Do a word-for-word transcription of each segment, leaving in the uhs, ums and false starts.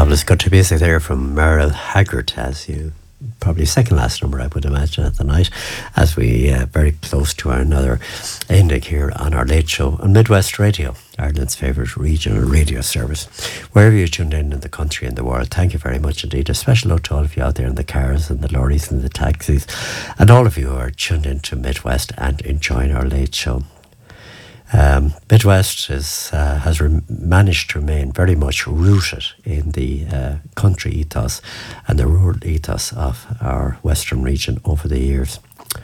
Fabulous country music there from Merle Haggard, as you probably second last number I would imagine at the night, as we uh, very close to our another ending here on our late show on Midwest Radio, Ireland's favourite regional radio service. Wherever you're tuned in in the country and the world, thank you very much indeed. A special note to all of you out there in the cars and the lorries and the taxis, and all of you who are tuned in to Midwest and enjoying our late show. Um, Midwest is, uh, has re- managed to remain very much rooted in the uh, country ethos and the rural ethos of our western region over the years.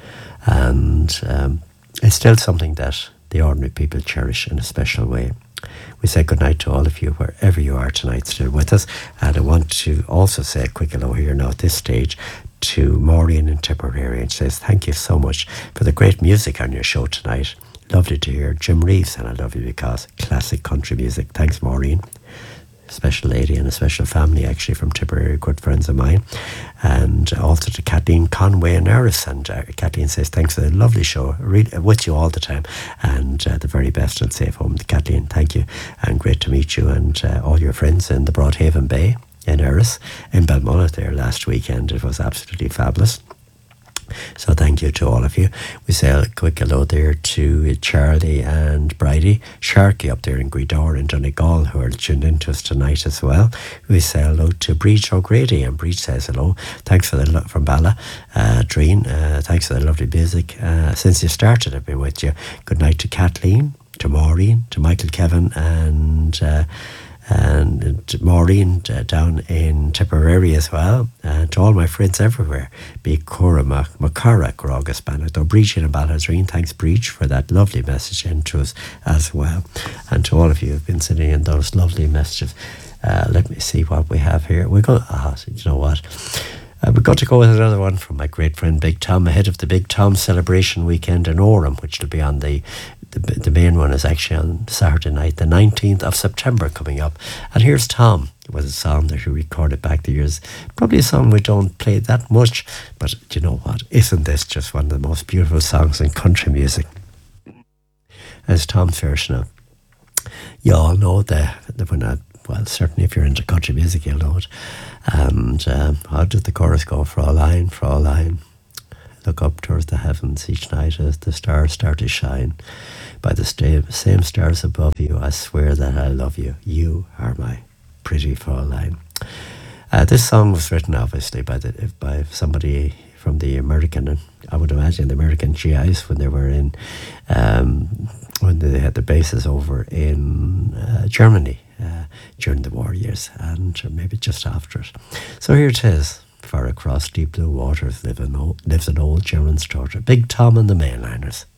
And um, it's still something that the ordinary people cherish in a special way. We say good night to all of you wherever you are tonight still with us. And I want to also say a quick hello here now at this stage to Maureen in Tipperary, and says thank you so much for the great music on your show tonight. Lovely to hear Jim Reeves, and I love you because classic country music. Thanks, Maureen. Special lady and a special family actually from Tipperary, good friends of mine. And also to Kathleen Conway and Eris. And uh, Kathleen says thanks for the lovely show. Read uh, with you all the time, and uh, the very best and safe home. Kathleen, thank you, and great to meet you and uh, all your friends in the Broadhaven Bay in Eris, in Belmullet there last weekend. It was absolutely fabulous. So thank you to all of you. We say a quick hello there to Charlie and Bridie, Sharky up there in Gweedore and Donegal, who are tuned in to us tonight as well. We say hello to Breach O'Grady, and Breach says hello. Thanks for the lo- from Bala, uh, Dreen. Uh, thanks for the lovely music. Uh, since you started, I've been with you. Good night to Kathleen, to Maureen, to Michael Kevin, and. Uh, and Maureen uh, down in Tipperary as well, and to all my friends everywhere, be Cora Macara, Grogas Banner, though Breach in Balladreen. Thanks, Breach, for that lovely message into us as well, and to all of you who've been sending in those lovely messages. Uh, let me see what we have here. We go. Ah, oh, you know what? Uh, we've got to go with another one from my great friend Big Tom ahead of the Big Tom celebration weekend in Orem, which will be on the The, the main one is actually on Saturday night, the nineteenth of September coming up. And here's Tom with a song that he recorded back the years. Probably a song we don't play that much, but do you know what? Isn't this just one of the most beautiful songs in country music? As Tom's version of, you all know the, the when I, well, certainly if you're into country music, you'll know it. And um, how did the chorus go? Fraulein, Fraulein, look up towards the heavens each night as the stars start to shine. By the sta- same stars above you, I swear that I love you. You are my pretty Fraulein. Uh, this song was written, obviously, by the by somebody from the American, I would imagine the American G Is when they were in, um, when they had the bases over in uh, Germany uh, during the war years, and maybe just after it. So here it is. Far across deep blue waters live an old, lives an old German starter, Big Tom and the Mainliners.